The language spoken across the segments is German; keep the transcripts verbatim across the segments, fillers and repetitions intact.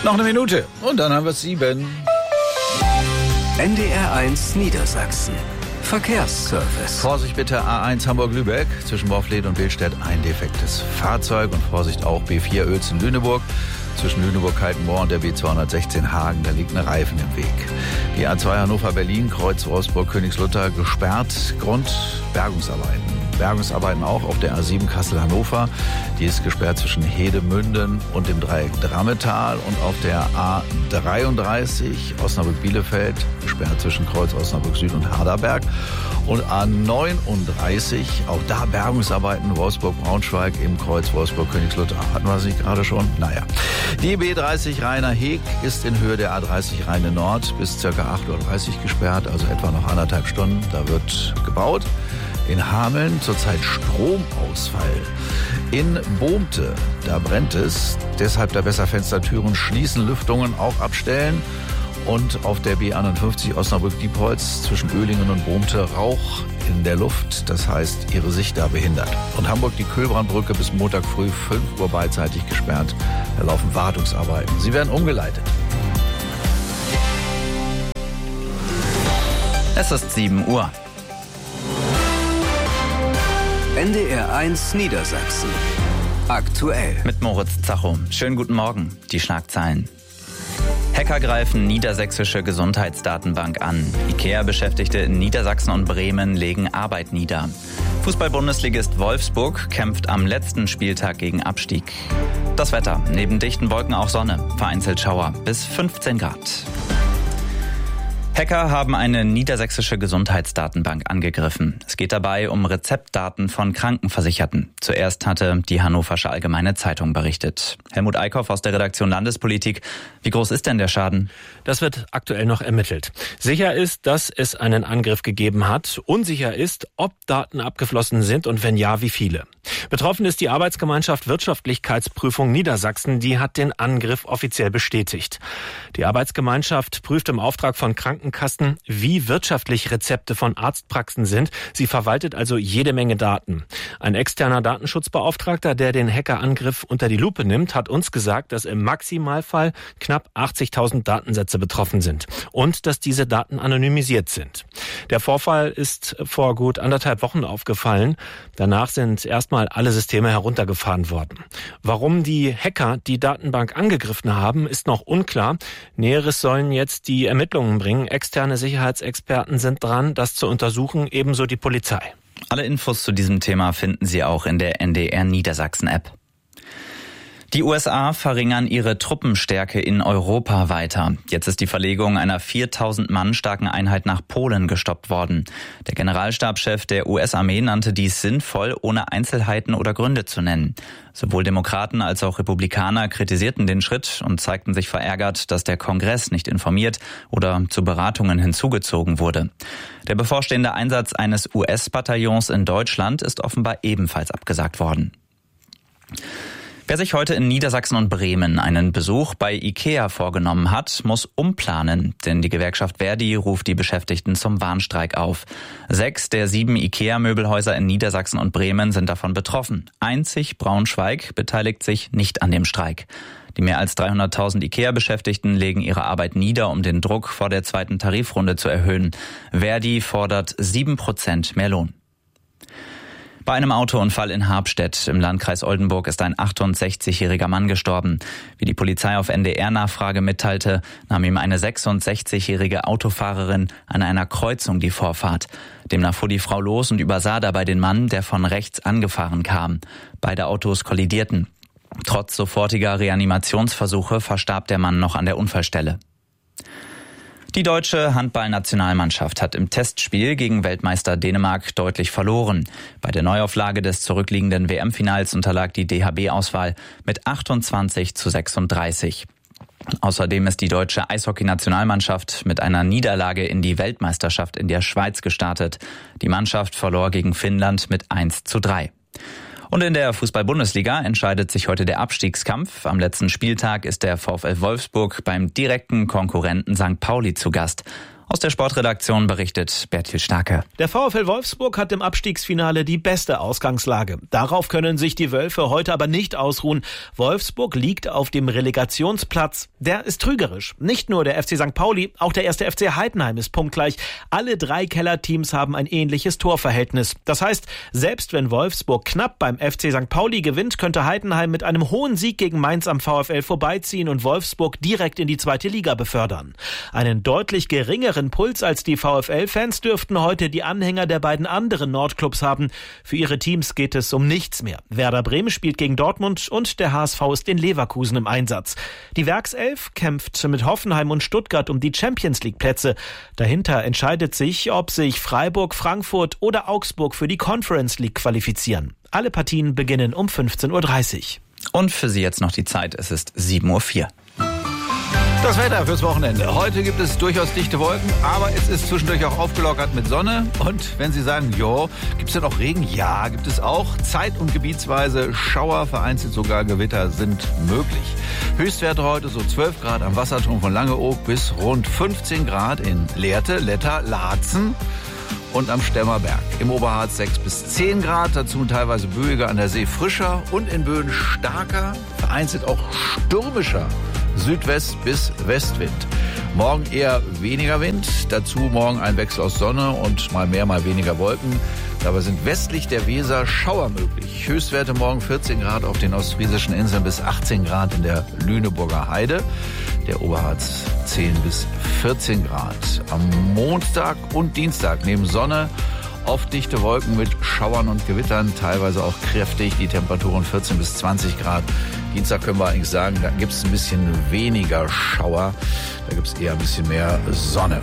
Noch eine Minute und dann haben wir es sieben. N D R eins Niedersachsen. Verkehrsservice. Vorsicht bitte, A eins Hamburg-Lübeck, zwischen Worfled und Billstedt ein defektes Fahrzeug. Und Vorsicht auch B vier Uelzen-Lüneburg, zwischen Lüneburg-Kaltenmoor und der B zweihundertsechzehn Hagen, da liegt ein Reifen im Weg. Die A zwei Hannover-Berlin, Kreuz Wolfsburg-Königslutter gesperrt, Grund Bergungsarbeiten. Bergungsarbeiten auch auf der A sieben Kassel-Hannover. Die ist gesperrt zwischen Hedemünden und dem Dreieck Drammetal. Und auf der A dreiunddreißig Osnabrück-Bielefeld gesperrt zwischen Kreuz Osnabrück-Süd und Harderberg. Und A neununddreißig, auch da Bergungsarbeiten, Wolfsburg-Braunschweig im Kreuz Wolfsburg-Königslutter. Hatten wir sie gerade schon? Naja. Die B dreißig Rheiner-Heg ist in Höhe der A dreißig Rheine-Nord bis ca. acht Uhr dreißig gesperrt, also etwa noch anderthalb Stunden. Da wird gebaut. In Hameln zurzeit Stromausfall. In Bohmte, da brennt es. Deshalb da besser Fenster, Türen schließen, Lüftungen auch abstellen. Und auf der B einundfünfzig Osnabrück-Diepholz zwischen Oehlingen und Bohmte Rauch in der Luft. Das heißt, ihre Sicht da behindert. Und Hamburg die Köhlbrandbrücke bis Montag früh fünf Uhr beidseitig gesperrt. Da laufen Wartungsarbeiten. Sie werden umgeleitet. Es ist sieben Uhr. N D R eins Niedersachsen. Aktuell. Mit Moritz Zacho. Schönen guten Morgen. Die Schlagzeilen. Hacker greifen niedersächsische Gesundheitsdatenbank an. IKEA-Beschäftigte in Niedersachsen und Bremen legen Arbeit nieder. Fußball-Bundesligist Wolfsburg kämpft am letzten Spieltag gegen Abstieg. Das Wetter. Neben dichten Wolken auch Sonne. Vereinzelt Schauer. Bis fünfzehn Grad. Hacker haben eine niedersächsische Gesundheitsdatenbank angegriffen. Es geht dabei um Rezeptdaten von Krankenversicherten. Zuerst hatte die Hannoversche Allgemeine Zeitung berichtet. Helmut Eickhoff aus der Redaktion Landespolitik. Wie groß ist denn der Schaden? Das wird aktuell noch ermittelt. Sicher ist, dass es einen Angriff gegeben hat. Unsicher ist, ob Daten abgeflossen sind und wenn ja, wie viele. Betroffen ist die Arbeitsgemeinschaft Wirtschaftlichkeitsprüfung Niedersachsen. Die hat den Angriff offiziell bestätigt. Die Arbeitsgemeinschaft prüft im Auftrag von Krankenkassen, wie wirtschaftlich Rezepte von Arztpraxen sind. Sie verwaltet also jede Menge Daten. Ein externer Datenschutzbeauftragter, der den Hackerangriff unter die Lupe nimmt, hat uns gesagt, dass im Maximalfall knapp achtzigtausend Datensätze betroffen sind und dass diese Daten anonymisiert sind. Der Vorfall ist vor gut anderthalb Wochen aufgefallen. Danach sind erstmal alle Systeme heruntergefahren worden. Warum die Hacker die Datenbank angegriffen haben, ist noch unklar. Näheres sollen jetzt die Ermittlungen bringen. Externe Sicherheitsexperten sind dran, das zu untersuchen, ebenso die Polizei. Alle Infos zu diesem Thema finden Sie auch in der N D R Niedersachsen-App. Die U S A verringern ihre Truppenstärke in Europa weiter. Jetzt ist die Verlegung einer viertausend Mann starken Einheit nach Polen gestoppt worden. Der Generalstabschef der U S-Armee nannte dies sinnvoll, ohne Einzelheiten oder Gründe zu nennen. Sowohl Demokraten als auch Republikaner kritisierten den Schritt und zeigten sich verärgert, dass der Kongress nicht informiert oder zu Beratungen hinzugezogen wurde. Der bevorstehende Einsatz eines U S-Bataillons in Deutschland ist offenbar ebenfalls abgesagt worden. Wer sich heute in Niedersachsen und Bremen einen Besuch bei IKEA vorgenommen hat, muss umplanen, denn die Gewerkschaft Verdi ruft die Beschäftigten zum Warnstreik auf. Sechs der sieben IKEA-Möbelhäuser in Niedersachsen und Bremen sind davon betroffen. Einzig Braunschweig beteiligt sich nicht an dem Streik. Die mehr als dreihunderttausend IKEA-Beschäftigten legen ihre Arbeit nieder, um den Druck vor der zweiten Tarifrunde zu erhöhen. Verdi fordert sieben Prozent mehr Lohn. Bei einem Autounfall in Habstedt im Landkreis Oldenburg ist ein achtundsechzigjähriger Mann gestorben. Wie die Polizei auf N D R-Nachfrage mitteilte, nahm ihm eine sechsundsechzigjährige Autofahrerin an einer Kreuzung die Vorfahrt. Demnach fuhr die Frau los und übersah dabei den Mann, der von rechts angefahren kam. Beide Autos kollidierten. Trotz sofortiger Reanimationsversuche verstarb der Mann noch an der Unfallstelle. Die deutsche Handballnationalmannschaft hat im Testspiel gegen Weltmeister Dänemark deutlich verloren. Bei der Neuauflage des zurückliegenden W M-Finals unterlag die D H B-Auswahl mit achtundzwanzig zu sechsunddreißig. Außerdem ist die deutsche Eishockey-Nationalmannschaft mit einer Niederlage in die Weltmeisterschaft in der Schweiz gestartet. Die Mannschaft verlor gegen Finnland mit eins zu drei. Und in der Fußball-Bundesliga entscheidet sich heute der Abstiegskampf. Am letzten Spieltag ist der VfL Wolfsburg beim direkten Konkurrenten Sankt Pauli zu Gast. Aus der Sportredaktion berichtet Bertil Starke. Der VfL Wolfsburg hat im Abstiegsfinale die beste Ausgangslage. Darauf können sich die Wölfe heute aber nicht ausruhen. Wolfsburg liegt auf dem Relegationsplatz. Der ist trügerisch. Nicht nur der F C Sankt Pauli, auch der erste F C Heidenheim ist punktgleich. Alle drei Kellerteams haben ein ähnliches Torverhältnis. Das heißt, selbst wenn Wolfsburg knapp beim F C Sankt Pauli gewinnt, könnte Heidenheim mit einem hohen Sieg gegen Mainz am VfL vorbeiziehen und Wolfsburg direkt in die zweite Liga befördern. Einen deutlich geringeren Puls als die VfL-Fans dürften heute die Anhänger der beiden anderen Nordclubs haben. Für ihre Teams geht es um nichts mehr. Werder Bremen spielt gegen Dortmund und der H S V ist in Leverkusen im Einsatz. Die Werkself kämpft mit Hoffenheim und Stuttgart um die Champions-League-Plätze. Dahinter entscheidet sich, ob sich Freiburg, Frankfurt oder Augsburg für die Conference League qualifizieren. Alle Partien beginnen um fünfzehn Uhr dreißig. Und für Sie jetzt noch die Zeit. Es ist sieben Uhr vier. Das Wetter fürs Wochenende. Heute gibt es durchaus dichte Wolken, aber es ist zwischendurch auch aufgelockert mit Sonne. Und wenn Sie sagen, jo, gibt es denn auch Regen? Ja, gibt es auch. Zeit- und gebietsweise Schauer, vereinzelt sogar Gewitter sind möglich. Höchstwerte heute so zwölf Grad am Wasserturm von Langeoog bis rund fünfzehn Grad in Lehrte, Letter, Laatzen und am Stemmerberg. Im Oberharz sechs bis zehn Grad, dazu teilweise böiger, an der See frischer und in Böen starker, vereinzelt auch stürmischer Südwest- bis Westwind. Morgen eher weniger Wind, dazu morgen ein Wechsel aus Sonne und mal mehr, mal weniger Wolken. Dabei sind westlich der Weser Schauer möglich. Höchstwerte morgen vierzehn Grad auf den ostfriesischen Inseln bis achtzehn Grad in der Lüneburger Heide. Der Oberharz zehn bis vierzehn Grad. Am Montag und Dienstag neben Sonne oft dichte Wolken mit Schauern und Gewittern, teilweise auch kräftig. Die Temperaturen vierzehn bis zwanzig Grad. Dienstag können wir eigentlich sagen, da gibt es ein bisschen weniger Schauer. Da gibt es eher ein bisschen mehr Sonne.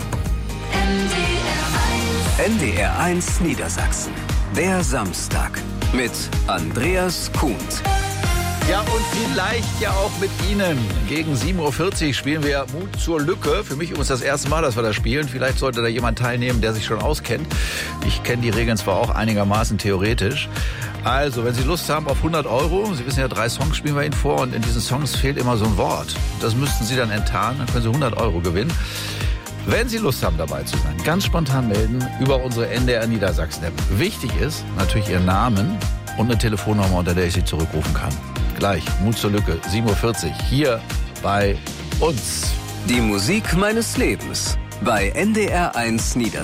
N D R eins Niedersachsen. Der Samstag mit Andreas Kuhnt. Ja, und vielleicht ja auch mit Ihnen. Gegen sieben Uhr vierzig spielen wir Mut zur Lücke. Für mich übrigens das erste Mal, dass wir das spielen. Vielleicht sollte da jemand teilnehmen, der sich schon auskennt. Ich kenne die Regeln zwar auch einigermaßen theoretisch. Also, wenn Sie Lust haben auf hundert Euro, Sie wissen ja, drei Songs spielen wir Ihnen vor und in diesen Songs fehlt immer so ein Wort. Das müssten Sie dann enttarnen, dann können Sie hundert Euro gewinnen. Wenn Sie Lust haben, dabei zu sein, ganz spontan melden über unsere N D R Niedersachsen-App. Wichtig ist natürlich Ihr Namen und eine Telefonnummer, unter der ich Sie zurückrufen kann. Gleich, Mut zur Lücke, sieben Uhr vierzig, hier bei uns. Die Musik meines Lebens bei N D R eins Niedersachsen.